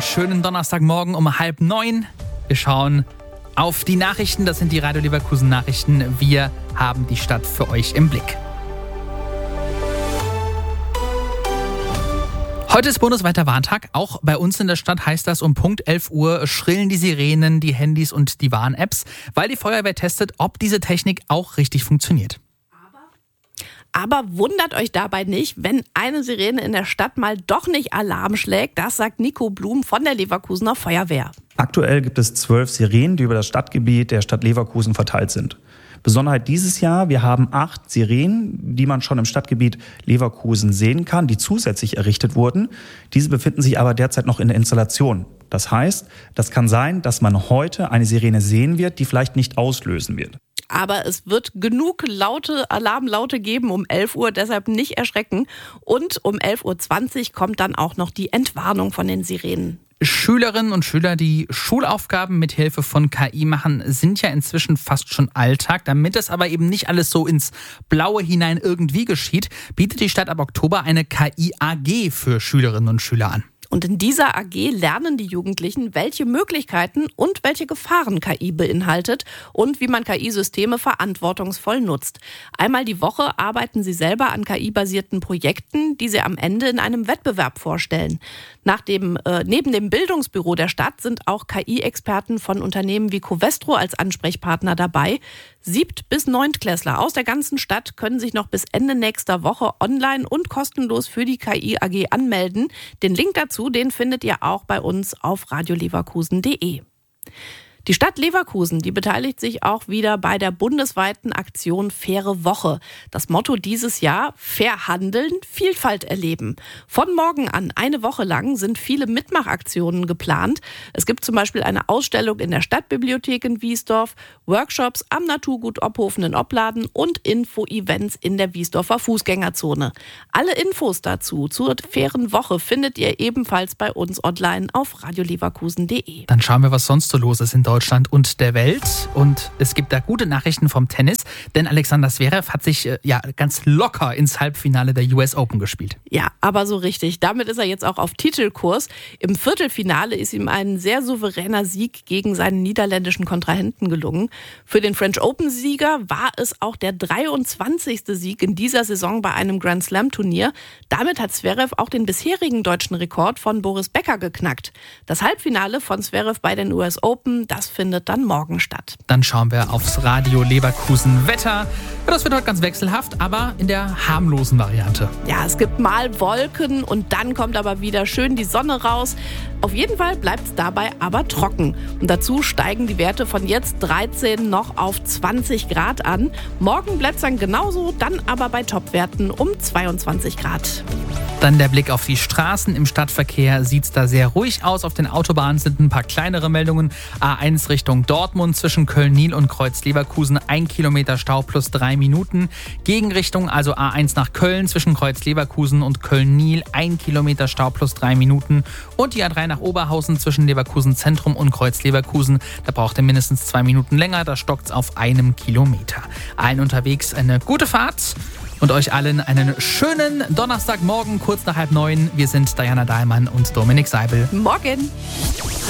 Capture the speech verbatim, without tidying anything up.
Einen schönen Donnerstagmorgen um halb neun. Wir schauen auf die Nachrichten. Das sind die Radio Leverkusen Nachrichten. Wir haben die Stadt für euch im Blick. Heute ist bundesweiter Warntag. Auch bei uns in der Stadt heißt das, um Punkt elf Uhr schrillen die Sirenen, die Handys und die Warn-Apps, weil die Feuerwehr testet, ob diese Technik auch richtig funktioniert. Aber wundert euch dabei nicht, wenn eine Sirene in der Stadt mal doch nicht Alarm schlägt. Das sagt Nico Blum von der Leverkusener Feuerwehr. Aktuell gibt es zwölf Sirenen, die über das Stadtgebiet der Stadt Leverkusen verteilt sind. Besonderheit dieses Jahr, wir haben acht Sirenen, die man schon im Stadtgebiet Leverkusen sehen kann, die zusätzlich errichtet wurden. Diese befinden sich aber derzeit noch in der Installation. Das heißt, das kann sein, dass man heute eine Sirene sehen wird, die vielleicht nicht auslösen wird. Aber es wird genug laute Alarmlaute geben um elf Uhr, deshalb nicht erschrecken. Und um elf Uhr zwanzig kommt dann auch noch die Entwarnung von den Sirenen. Schülerinnen und Schüler, die Schulaufgaben mit Hilfe von K I machen, sind ja inzwischen fast schon Alltag. Damit es aber eben nicht alles so ins Blaue hinein irgendwie geschieht, bietet die Stadt ab Oktober eine K I-A G für Schülerinnen und Schüler an. Und in dieser A G lernen die Jugendlichen, welche Möglichkeiten und welche Gefahren K I beinhaltet und wie man K I-Systeme verantwortungsvoll nutzt. Einmal die Woche arbeiten sie selber an K I-basierten Projekten, die sie am Ende in einem Wettbewerb vorstellen. Nach dem, äh, neben dem Bildungsbüro der Stadt sind auch K I-Experten von Unternehmen wie Covestro als Ansprechpartner dabei. Siebt- bis Neuntklässler aus der ganzen Stadt können sich noch bis Ende nächster Woche online und kostenlos für die K I-A G anmelden. Den Link dazu, den findet ihr auch bei uns auf radio leverkusen punkt de. Die Stadt Leverkusen, die beteiligt sich auch wieder bei der bundesweiten Aktion Faire Woche. Das Motto dieses Jahr: fair handeln, Vielfalt erleben. Von morgen an, eine Woche lang, sind viele Mitmachaktionen geplant. Es gibt zum Beispiel eine Ausstellung in der Stadtbibliothek in Wiesdorf, Workshops am Naturgut Ophofen in Opladen und Info-Events in der Wiesdorfer Fußgängerzone. Alle Infos dazu zur fairen Woche findet ihr ebenfalls bei uns online auf radio leverkusen punkt de. Dann schauen wir, was sonst so los ist in Deutschland und der Welt. Und es gibt da gute Nachrichten vom Tennis, denn Alexander Zverev hat sich äh, ja ganz locker ins Halbfinale der U S Open gespielt. Ja, aber so richtig. Damit ist er jetzt auch auf Titelkurs. Im Viertelfinale ist ihm ein sehr souveräner Sieg gegen seinen niederländischen Kontrahenten gelungen. Für den French Open-Sieger war es auch der dreiundzwanzigste Sieg in dieser Saison bei einem Grand Slam-Turnier. Damit hat Zverev auch den bisherigen deutschen Rekord von Boris Becker geknackt. Das Halbfinale von Zverev bei den U S Open, das findet dann morgen statt. Dann schauen wir aufs Radio Leverkusen Wetter. Ja, das wird heute ganz wechselhaft, aber in der harmlosen Variante. Ja, es gibt mal Wolken und dann kommt aber wieder schön die Sonne raus. Auf jeden Fall bleibt es dabei aber trocken. Und dazu steigen die Werte von jetzt dreizehn noch auf zwanzig Grad an. Morgen bleibt es dann genauso, dann aber bei Topwerten um zweiundzwanzig Grad. Dann der Blick auf die Straßen. Im Stadtverkehr sieht es da sehr ruhig aus. Auf den Autobahnen sind ein paar kleinere Meldungen. A eins Richtung Dortmund zwischen Köln-Niel und Kreuz-Leverkusen. Ein Kilometer Stau plus drei Minuten. Gegenrichtung, also A eins nach Köln zwischen Kreuz-Leverkusen und Köln-Niel. Ein Kilometer Stau plus drei Minuten. Und die A drei nach Oberhausen zwischen Leverkusen Zentrum und Kreuz-Leverkusen. Da braucht ihr mindestens zwei Minuten länger. Da stockt es auf einem Kilometer. Allen unterwegs eine gute Fahrt. Und euch allen einen schönen Donnerstagmorgen, kurz nach halb neun. Wir sind Diana Dahlmann und Dominik Seibel. Morgen!